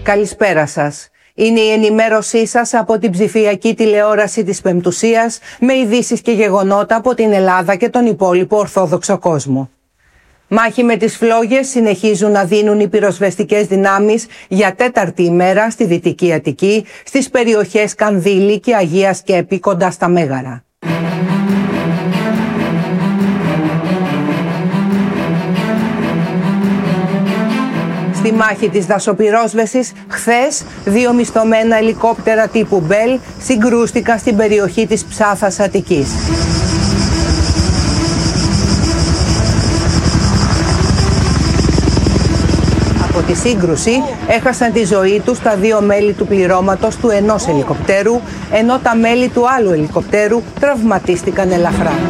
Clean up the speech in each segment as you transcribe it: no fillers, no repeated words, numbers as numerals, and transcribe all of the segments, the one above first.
καλησπέρα σας. Είναι η ενημέρωσή σας από την ψηφιακή τηλεόραση της Πεμπτουσίας με ειδήσεις και γεγονότα από την Ελλάδα και τον υπόλοιπο Ορθόδοξο κόσμο. Μάχη με τις φλόγες συνεχίζουν να δίνουν οι πυροσβεστικές δυνάμεις για τέταρτη ημέρα στη Δυτική Αττική, στις περιοχές Κανδύλη και Αγία Σκέπη κοντά στα Μέγαρα. Στη μάχη της δασοπυρόσβεσης, χθες, 2 μισθωμένα ελικόπτερα τύπου Μπέλ συγκρούστηκαν στην περιοχή της Ψάθας Αττικής. Από τη σύγκρουση έχασαν τη ζωή τους τα 2 μέλη του πληρώματος του ενός ελικοπτέρου, ενώ τα μέλη του άλλου ελικοπτέρου τραυματίστηκαν ελαφρά.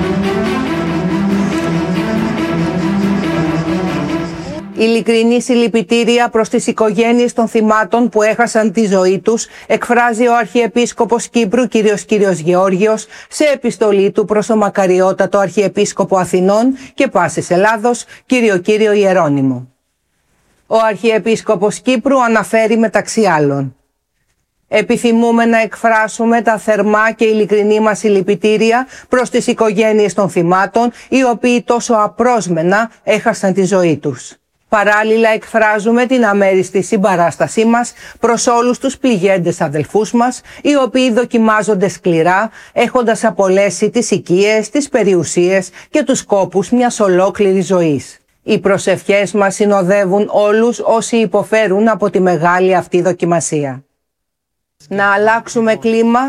Ειλικρινή συλληπιτήρια προς τις οικογένειες των θυμάτων που έχασαν τη ζωή τους, εκφράζει ο Αρχιεπίσκοπος Κύπρου Κύριος Γεώργιος σε επιστολή του προς τον Μακαριότατο Αρχιεπίσκοπο Αθηνών και πάσης Ελλάδος, Κύριο Ιερώνυμο. Ο Αρχιεπίσκοπος Κύπρου αναφέρει μεταξύ άλλων: επιθυμούμε να εκφράσουμε τα θερμά και ειλικρινή μας συλληπιτήρια προς τις οικογένειες των θυμάτων, οι οποίοι τόσο απρόσμενα έχασαν τη ζωή τους. Παράλληλα εκφράζουμε την αμέριστη συμπαράστασή μας προς όλους τους πληγέντες αδελφούς μας, οι οποίοι δοκιμάζονται σκληρά, έχοντας απολέσει τις οικίες, τις περιουσίες και τους κόπους μιας ολόκληρης ζωής. Οι προσευχές μας συνοδεύουν όλους όσοι υποφέρουν από τη μεγάλη αυτή δοκιμασία. Να αλλάξουμε κλίμα.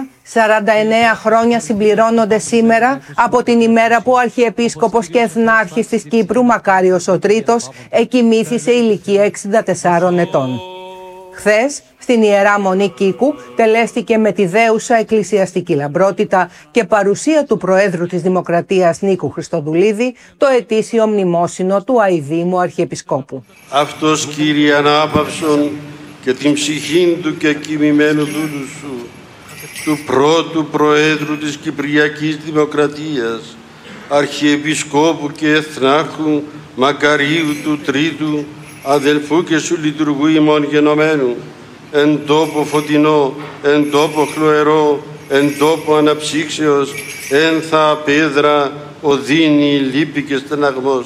49 χρόνια συμπληρώνονται σήμερα από την ημέρα που ο Αρχιεπίσκοπος και Εθνάρχης της Κύπρου, Μακάριος ο Τρίτος, εκοιμήθη σε ηλικία 64 ετών. Χθες, στην Ιερά Μονή Κίκου, τελέστηκε με τη δέουσα εκκλησιαστική λαμπρότητα και παρουσία του Προέδρου της Δημοκρατίας Νίκου Χριστοδουλίδη το ετήσιο μνημόσυνο του Αηδήμου Αρχιεπισκόπου. Αυτός, Κύριε, ανάπαυσον και την ψυχήν του και κοιμημένου δούλου σου, του πρώτου Προέδρου της Κυπριακής Δημοκρατίας, Αρχιεπισκόπου και Εθνάρχου Μακαρίου του Τρίτου, αδελφού και σου λειτουργού ημών γενομένου, εν τόπο φωτεινό, εν τόπο χλωερό, εν τόπο αναψύξεως, εν θα πέδρα οδύνη, λύπη και στεναγμός.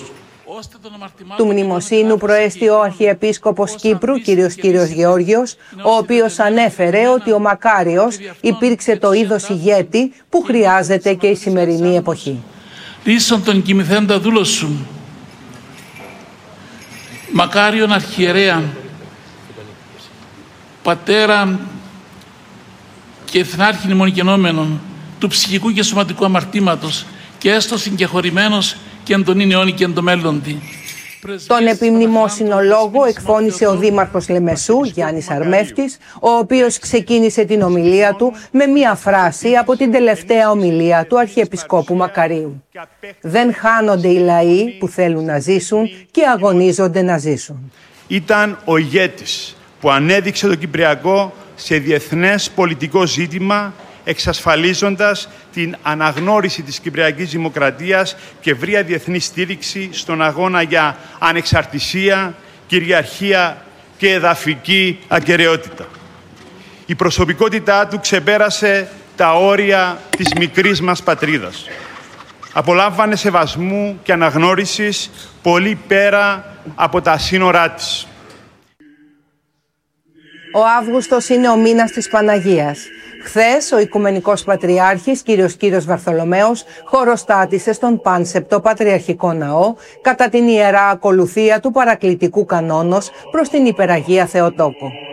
Του μνημοσύνου προέστη ο Αρχιεπίσκοπος Κύπρου, Κύριος Γεώργιος, ο οποίος ανέφερε ότι ο Μακάριος υπήρξε το είδος ηγέτη που χρειάζεται και η σημερινή εποχή. Ρίσον τον κοιμηθέντα δούλος σου, Μακάριον Αρχιερέα, πατέρα και εθνάρχη νημονικαινόμενον του ψυχικού και σωματικού αμαρτήματος και έστω συγκεχωρημένος και εν τον είναι αιώνι και εν το μέλλοντι. Τον επιμνημόσυνο λόγο εκφώνησε ο Δήμαρχος Λεμεσού, Γιάννης Αρμεύτης, ο οποίος ξεκίνησε την ομιλία του με μία φράση από την τελευταία ομιλία του Αρχιεπισκόπου Μακαρίου. Δεν χάνονται οι λαοί που θέλουν να ζήσουν και αγωνίζονται να ζήσουν. Ήταν ο ηγέτης που ανέδειξε το Κυπριακό σε διεθνές πολιτικό ζήτημα, εξασφαλίζοντας την αναγνώριση της Κυπριακής Δημοκρατίας και ευρεία διεθνή στήριξη στον αγώνα για ανεξαρτησία, κυριαρχία και εδαφική ακεραιότητα. Η προσωπικότητά του ξεπέρασε τα όρια της μικρής μας πατρίδας. Απολάμβανε σεβασμού και αναγνώρισης πολύ πέρα από τα σύνορά της. Ο Αύγουστος είναι ο μήνας της Παναγίας. Χθες, ο Οικουμενικός Πατριάρχης, Κύριος Βαρθολομαίος, χωροστάτησε στον Πάνσεπτο Πατριαρχικό Ναό κατά την Ιερά Ακολουθία του Παρακλητικού Κανόνος προς την Υπεραγία Θεοτόκο.